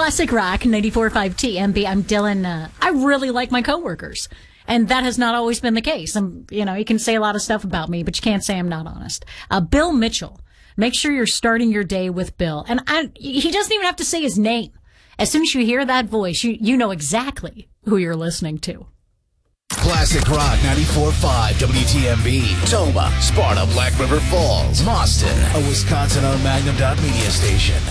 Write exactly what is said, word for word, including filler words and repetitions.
Classic Rock, ninety-four point five T M B. I'm Dylan. Uh, I really like my coworkers. And that has not always been the case. I'm, you know, you can say a lot of stuff about me, but you can't say I'm not honest. Uh, Bill Mitchell. Make sure you're starting your day with Bill. And I, he doesn't even have to say his name. As soon as you hear that voice, you, you know exactly who you're listening to. Classic Rock ninety-four point five W T M B. Toma, Sparta, Black River Falls, Boston, a Wisconsin-owned Magnum Dot Media station.